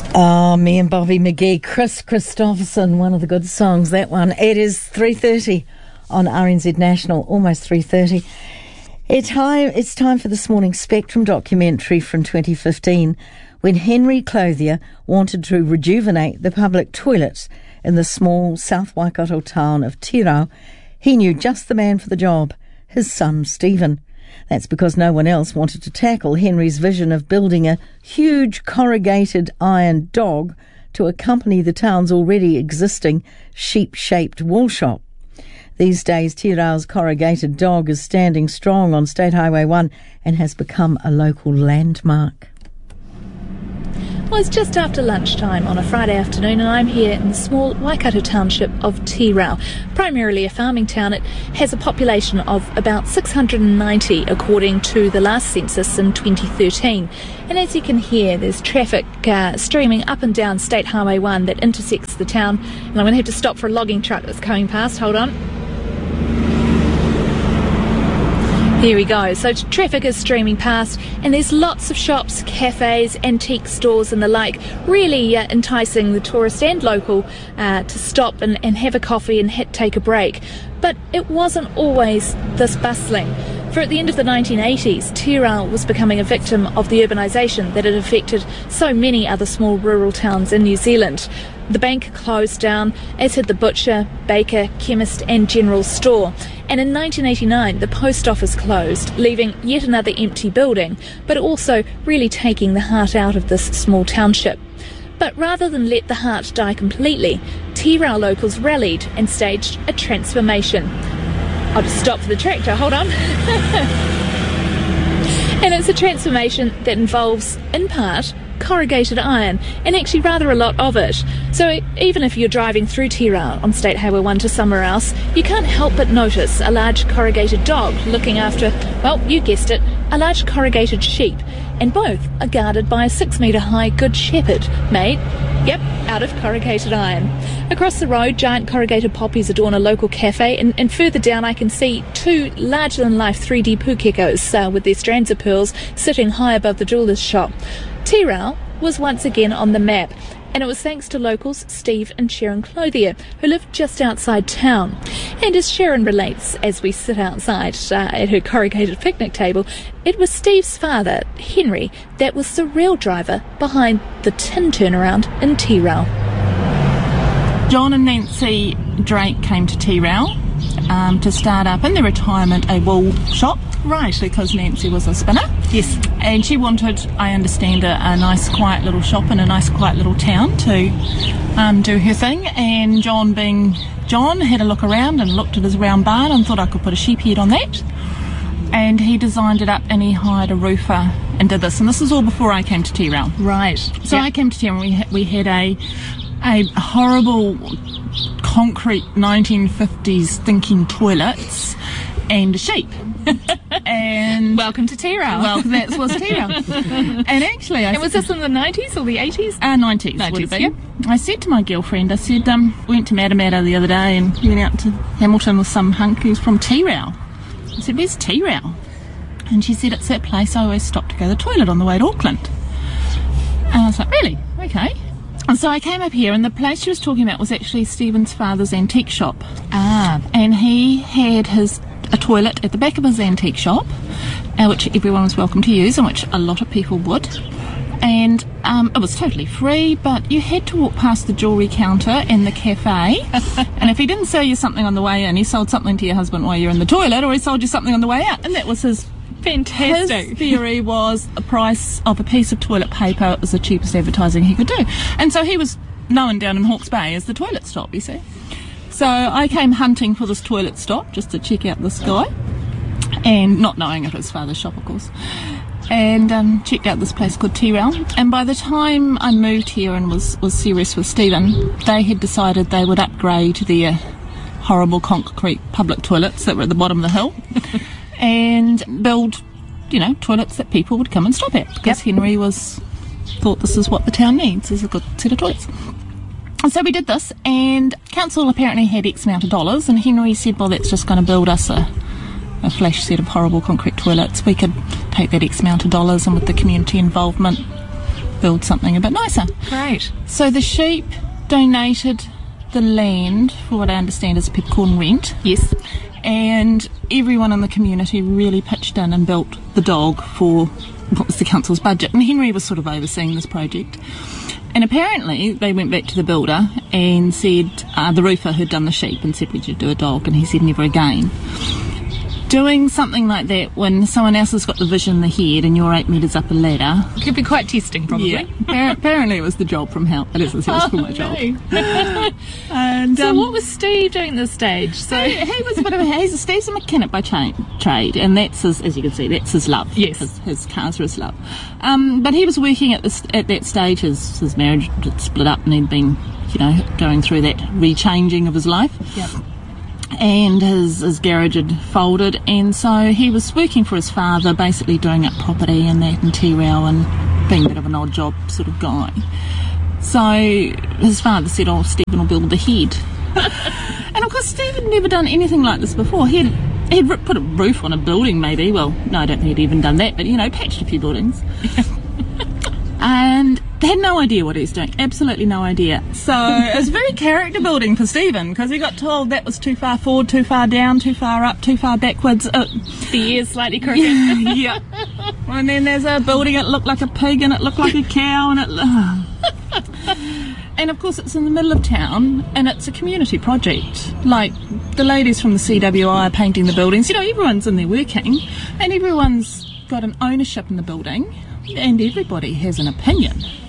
Oh, me and Bobby McGee, Chris Christopherson, one of the good songs, that one. It is 3:30 on RNZ National, almost 3:30. It's time for this morning's Spectrum documentary from 2015, when Henry Clothier wanted to rejuvenate the public toilets in the small South Waikato town of Te Rau. He knew just the man for the job, his son Stephen. That's because no one else wanted to tackle Henry's vision of building a huge corrugated iron dog to accompany the town's already existing sheep-shaped wool shop. These days, Te Rau's corrugated dog is standing strong on State Highway 1 and has become a local landmark. Well, it's just after lunchtime on a Friday afternoon, and I'm here in the small Waikato township of Te Rau. Primarily a farming town, it has a population of about 690 according to the last census in 2013. And as you can hear, there's traffic streaming up and down State Highway 1 that intersects the town. And I'm going to have to stop for a logging truck that's coming past. Hold on. Here we go. So traffic is streaming past, and there's lots of shops, cafes, antique stores and the like, really enticing the tourist and local to stop and have a coffee and take a break. But it wasn't always this bustling. For at the end of the 1980s, Te Rau was becoming a victim of the urbanisation that had affected so many other small rural towns in New Zealand. The bank closed down, as had the butcher, baker, chemist and general store. And in 1989, the post office closed, leaving yet another empty building, but also really taking the heart out of this small township. But rather than let the heart die completely, Te Rau locals rallied and staged a transformation. I'll just stop for the tractor, hold on. And it's a transformation that involves, in part, corrugated iron, and actually rather a lot of it. So even if you're driving through Te Rau on State Highway 1 to somewhere else, you can't help but notice a large corrugated dog looking after, well, you guessed it, a large corrugated sheep. And both are guarded by a 6-metre high Good Shepherd, made, out of corrugated iron. Across the road, giant corrugated poppies adorn a local cafe, and further down I can see two larger-than-life 3D pukekos with their strands of pearls sitting high above the jeweller's shop. Te Rau was once again on the map, and it was thanks to locals Steve and Sharon Clothier, who live just outside town. And as Sharon relates, as we sit outside at her corrugated picnic table, it was Steve's father, Henry, that was the real driver behind the tin turnaround in Te Rau. John and Nancy Drake came to Te Rau to start up in their retirement a wool shop. Right. Because Nancy was a spinner. Yes. And she wanted, I understand, a nice quiet little shop in a nice quiet little town to do her thing. And John, being John, had a look around and looked at his round barn and thought I could put a sheep head on that. And he designed it up and he hired a roofer and did this. And this is all before I came to Te Rau. Right. So I came to Te Rau and we had a horrible concrete 1950s thinking toilets and a sheep. And welcome to Te Rau. Well, that was Te Rau. And actually, was this in the 90s or the 80s? 90s would have been. Yep. I said to my girlfriend, we went to Matamata the other day and went out to Hamilton with some hunk who's from Te Rau. I said, where's Te Rau? And she said, it's that place I always stop to go to the toilet on the way to Auckland. And I was like, really? Okay. And so I came up here, and the place she was talking about was actually Stephen's father's antique shop. And he had a toilet at the back of his antique shop, which everyone was welcome to use, and which a lot of people would. And it was totally free, but you had to walk past the jewellery counter and the cafe. And if he didn't sell you something on the way in, he sold something to your husband while you're in the toilet, or he sold you something on the way out. And that was his... Fantastic. His theory was the price of a piece of toilet paper was the cheapest advertising he could do. And so he was known down in Hawke's Bay as the toilet stop, you see. So I came hunting for this toilet stop just to check out this guy, and not knowing it was his father's shop, of course, and checked out this place called Te Rau. And by the time I moved here and was serious with Stephen, they had decided they would upgrade their horrible concrete public toilets that were at the bottom of the hill and build, toilets that people would come and stop at, because Henry thought this is what the town needs, is a good set of toilets. And so we did this, and council apparently had X amount of dollars, and Henry said, well, that's just going to build us a flash set of horrible concrete toilets. We could take that X amount of dollars, and with the community involvement, build something a bit nicer. Great. So the sheep donated the land for what I understand is peppercorn rent. Yes. And everyone in the community really pitched in and built the dog for what was the council's budget. And Henry was sort of overseeing this project. And apparently they went back to the builder and said, the roofer who'd done the sheep, and said, would you do a dog? And he said, never again. Doing something like that when someone else has got the vision in the head and you're 8 metres up a ladder. It could be quite testing, probably. Yeah. Apparently it was the job from hell. It is the for my job. And, so what was Steve doing at this stage? So he was a bit of Steve's a mechanic by trade, and that's his, as you can see, that's his love. Yes. His cars are his love. But he was working at that stage. His marriage had split up and he'd been, going through that rechanging of his life. Yep. And his garage had folded, and so he was working for his father, basically doing up property and that and T-rail and being a bit of an odd job sort of guy. So his father said, Stephen will build the head. And of course Stephen had never done anything like this before. He'd put a roof on a building maybe. Well, no, I don't think he'd even done that, but patched a few buildings. And they had no idea what he was doing, absolutely no idea. So it was very character building for Stephen, because he got told that was too far forward, too far down, too far up, too far backwards. The ears slightly crooked. Yeah. And then there's a building, it looked like a pig and it looked like a cow, and and of course it's in the middle of town and it's a community project. Like the ladies from the CWI are painting the buildings, everyone's in there working and everyone's got an ownership in the building and everybody has an opinion.